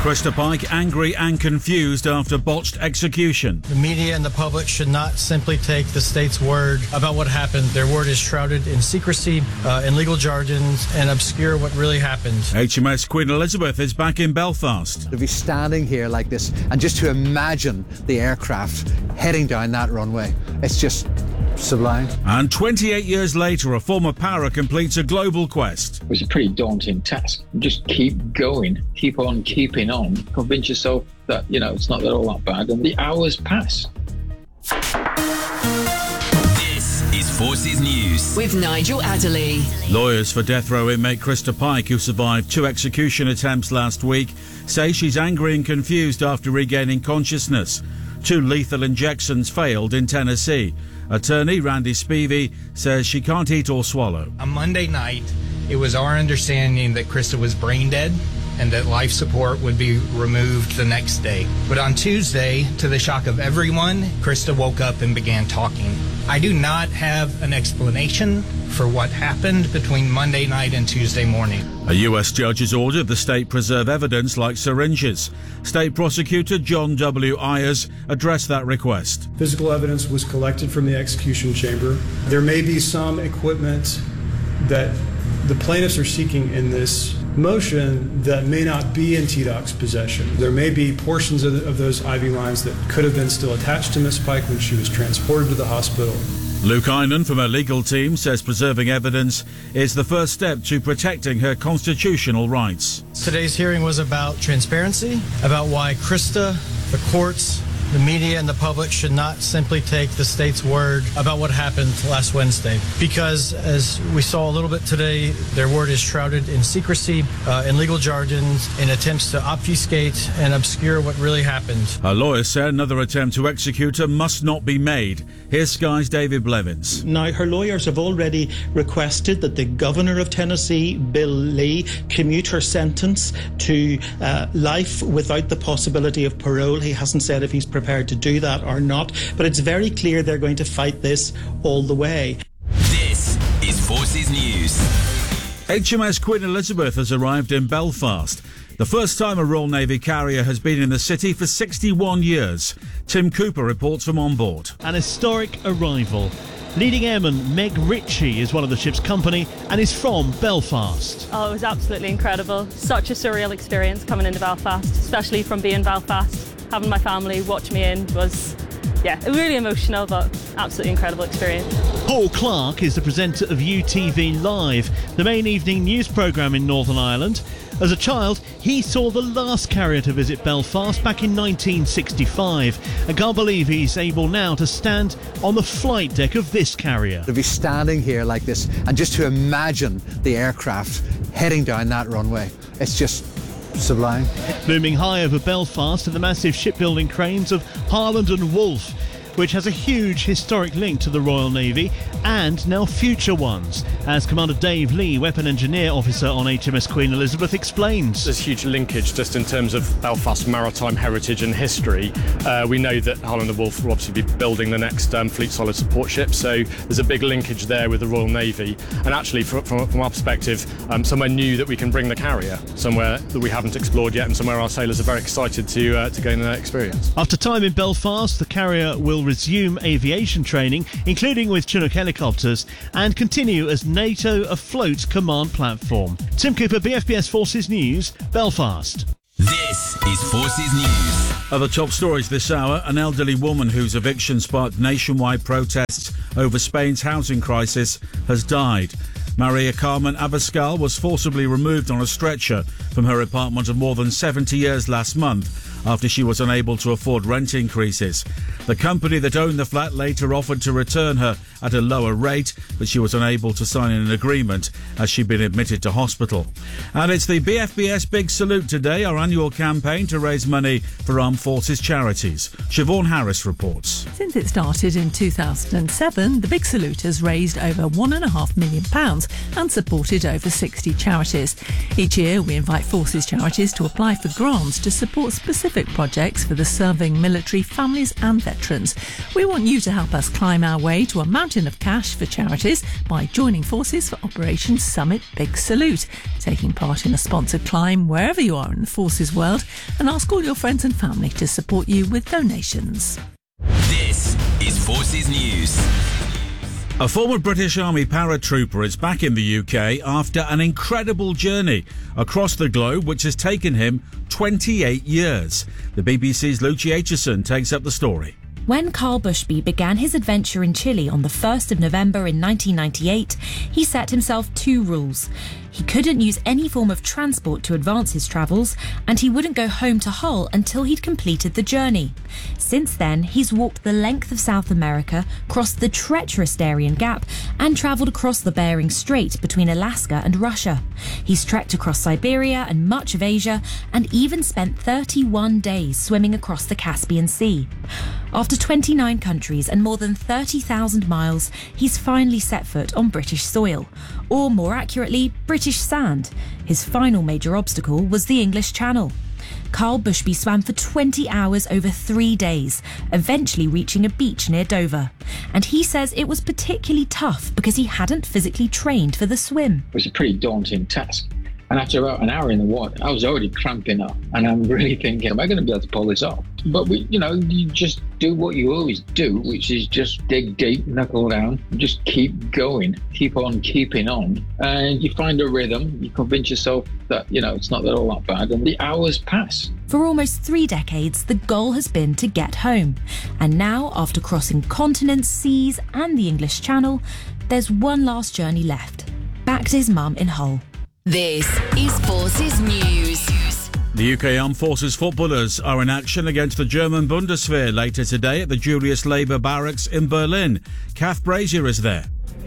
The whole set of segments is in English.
Krista Pike angry and confused after botched execution. The media and the public should not simply take the state's word about what happened. Their word is shrouded in secrecy, in legal jargon, and obscure what really happened. HMS Queen Elizabeth is back in Belfast. To be standing here like this and just to imagine the aircraft heading down that runway, it's just sublime. And 28 years later, a former para completes a global quest. It was a pretty daunting task. Just keep going, keep on keeping on. Convince yourself that, it's not all that bad. And the hours pass. This is Forces News with Nigel Adderley. Lawyers for death row inmate Krista Pike, who survived 2 execution attempts last week, say she's angry and confused after regaining consciousness. 2 lethal injections failed in Tennessee. Attorney Randy Spivey says she can't eat or swallow. On Monday night, it was our understanding that Krista was brain dead and that life support would be removed the next day. But on Tuesday, to the shock of everyone, Krista woke up and began talking. I do not have an explanation for what happened between Monday night and Tuesday morning. A US judge has ordered the state preserve evidence like syringes. State prosecutor John W. Ayers addressed that request. Physical evidence was collected from the execution chamber. There may be some equipment that the plaintiffs are seeking in this motion that may not be in TDOC's possession. There may be portions of those IV lines that could have been still attached to Ms. Pike when she was transported to the hospital. Luke Einan from her legal team says preserving evidence is the first step to protecting her constitutional rights. Today's hearing was about transparency, about why Krista, the courts, the media and the public should not simply take the state's word about what happened last Wednesday. Because, as we saw a little bit today, their word is shrouded in secrecy, in legal jargon, in attempts to obfuscate and obscure what really happened. Her lawyer said another attempt to execute her must not be made. Here's Sky's David Blevins. Now, her lawyers have already requested that the governor of Tennessee, Bill Lee, commute her sentence to life without the possibility of parole. He hasn't said if he's prepared to do that or not, but it's very clear they're going to fight this all the way. This is Forces News. HMS Queen Elizabeth has arrived in Belfast. The first time a Royal Navy carrier has been in the city for 61 years. Tim Cooper reports from on board. An historic arrival. Leading airman Meg Ritchie is one of the ship's company and is from Belfast. Oh, it was absolutely incredible. Such a surreal experience coming into Belfast, especially from being Belfast. Having my family watch me in was, really emotional, but absolutely incredible experience. Paul Clark is the presenter of UTV Live, the main evening news programme in Northern Ireland. As a child, he saw the last carrier to visit Belfast back in 1965 and can't believe he's able now to stand on the flight deck of this carrier. To be standing here like this and just to imagine the aircraft heading down that runway, it's just sublime. Looming high over Belfast are the massive shipbuilding cranes of Harland and Wolff, which has a huge historic link to the Royal Navy and now future ones, as Commander Dave Lee, Weapon Engineer Officer on HMS Queen Elizabeth, explains. There's huge linkage just in terms of Belfast maritime heritage and history. We know that Harland and Wolff will obviously be building the next Fleet Solid Support ship, so there's a big linkage there with the Royal Navy. And actually, from our perspective, somewhere new that we can bring the carrier, somewhere that we haven't explored yet, and somewhere our sailors are very excited to gain that experience. After time in Belfast, the carrier will resume aviation training, including with Chinook helicopters, and continue as NATO afloat command platform. Tim Cooper, BFBS Forces News, Belfast. This is Forces News. Other top stories this hour: an elderly woman whose eviction sparked nationwide protests over Spain's housing crisis has died. Maria Carmen Abascal was forcibly removed on a stretcher from her apartment of more than 70 years last month after she was unable to afford rent increases. The company that owned the flat later offered to return her at a lower rate, but she was unable to sign an agreement as she'd been admitted to hospital. And it's the BFBS Big Salute today, our annual campaign to raise money for armed forces charities. Siobhan Harris reports. Since it started in 2007, the Big Salute has raised over £1.5 million £1,000 and supported over 60 charities. Each year we invite Forces charities to apply for grants to support specific projects for the serving military, families and veterans. We want you to help us climb our way to a mountain of cash for charities by joining forces for Operation Summit Big Salute, taking part in a sponsored climb wherever you are in the Forces world, and ask all your friends and family to support you with donations. This is Forces News. A former British Army paratrooper is back in the UK after an incredible journey across the globe which has taken him 28 years. The BBC's Lucy Aitchison takes up the story. When Carl Bushby began his adventure in Chile on the 1st of November in 1998, he set himself 2 rules. He couldn't use any form of transport to advance his travels, and he wouldn't go home to Hull until he'd completed the journey. Since then, he's walked the length of South America, crossed the treacherous Darien Gap, and travelled across the Bering Strait between Alaska and Russia. He's trekked across Siberia and much of Asia, and even spent 31 days swimming across the Caspian Sea. After 29 countries and more than 30,000 miles, he's finally set foot on British soil, or more accurately, British sand. His final major obstacle was the English Channel. Carl Bushby swam for 20 hours over 3 days, eventually reaching a beach near Dover. And he says it was particularly tough because he hadn't physically trained for the swim. It was a pretty daunting task. And after about an hour in the water, I was already cramping up. And I'm really thinking, am I going to be able to pull this off? But, you just do what you always do, which is just dig deep, knuckle down, just keep going, keep on keeping on. And you find a rhythm, you convince yourself that, it's not all that bad. And the hours pass. For almost 3 decades, the goal has been to get home. And now, after crossing continents, seas and the English Channel, there's one last journey left. Back to his mum in Hull. This is Forces News. The UK Armed Forces footballers are in action against the German Bundeswehr later today at the Julius Leber Barracks in Berlin. Kath Brazier is there.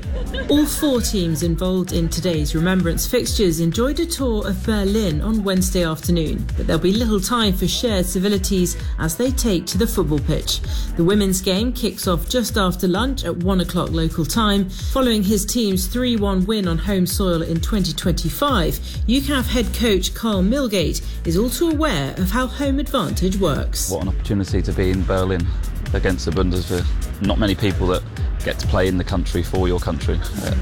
All 4 teams involved in today's remembrance fixtures enjoyed a tour of Berlin on Wednesday afternoon, but there'll be little time for shared civilities as they take to the football pitch. The women's game kicks off just after lunch at 1 o'clock local time. Following his team's 3-1 win on home soil in 2025, UCAF head coach Carl Milgate is all too aware of how home advantage works. What an opportunity to be in Berlin against the Bundeswehr. Not many people that get to play in the country for your country,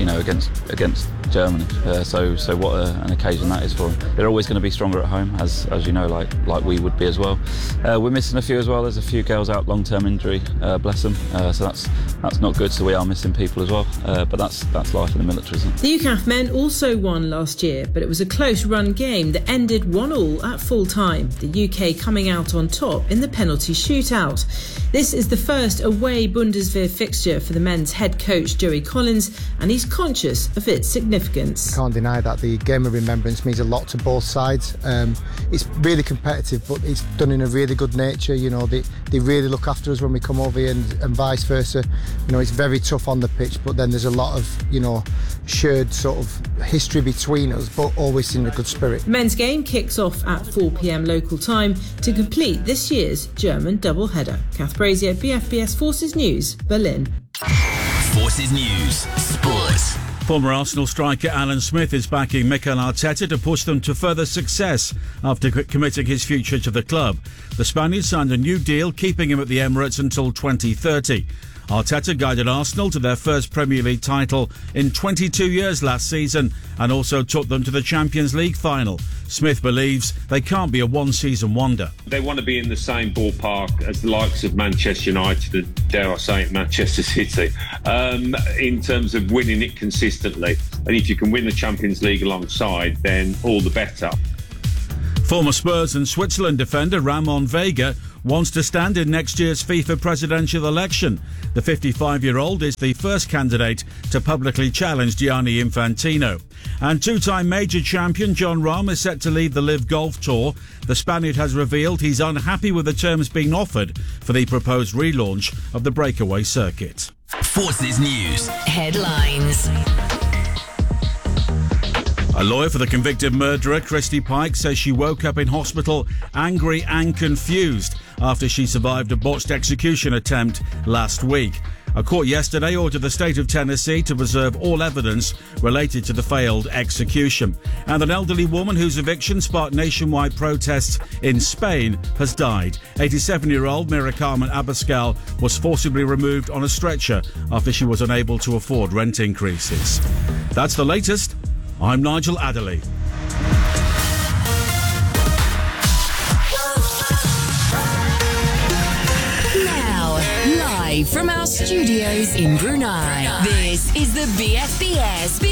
against Germany. So what an occasion that is for them. They're always going to be stronger at home, as you know, like we would be as well. We're missing a few as well. There's a few girls out long-term injury, bless them. So that's not good. So we are missing people as well. But that's life in the military, isn't it? The UCAF men also won last year, but it was a close-run game that ended 1-1 at full time. The UK coming out on top in the penalty shootout. This is the first away Bundeswehr fixture for the men's head coach Joey Collins, and he's conscious of its significance. Can't deny that the game of remembrance means a lot to both sides. It's really competitive, but it's done in a really good nature. They really look after us when we come over here, and vice versa. It's very tough on the pitch, but then there's a lot of shared sort of history between us, but always in a good spirit. The men's game kicks off at 4 p.m. local time to complete this year's German doubleheader. Kath Brazier, BFBS Forces News, Berlin. Forces News, Sports. Former Arsenal striker Alan Smith is backing Mikel Arteta to push them to further success after committing his future to the club. The Spaniard signed a new deal, keeping him at the Emirates until 2030. Arteta guided Arsenal to their first Premier League title in 22 years last season and also took them to the Champions League final. Smith believes they can't be a one-season wonder. They want to be in the same ballpark as the likes of Manchester United and, dare I say it, Manchester City, in terms of winning it consistently. And if you can win the Champions League alongside, then all the better. Former Spurs and Switzerland defender Ramon Vega wants to stand in next year's FIFA presidential election. The 55-year-old is the first candidate to publicly challenge Gianni Infantino. And two-time major champion Jon Rahm is set to lead the LIV Golf Tour. The Spaniard has revealed he's unhappy with the terms being offered for the proposed relaunch of the breakaway circuit. Forces News. Headlines. A lawyer for the convicted murderer, Christy Pike, says she woke up in hospital angry and confused after she survived a botched execution attempt last week. A court yesterday ordered the state of Tennessee to preserve all evidence related to the failed execution. And an elderly woman whose eviction sparked nationwide protests in Spain has died. 87-year-old Mira Carmen Abascal was forcibly removed on a stretcher after she was unable to afford rent increases. That's the latest. I'm Nigel Adderley. Live from our studios in Brunei, this is the BFBS